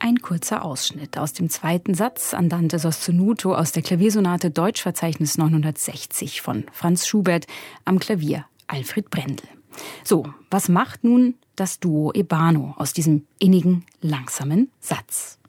Ein kurzer Ausschnitt aus dem zweiten Satz Andante sostenuto aus der Klaviersonate Deutschverzeichnis 960 von Franz Schubert, am Klavier Alfred Brendel. So, was macht nun das Duo Ebano aus diesem innigen, langsamen Satz?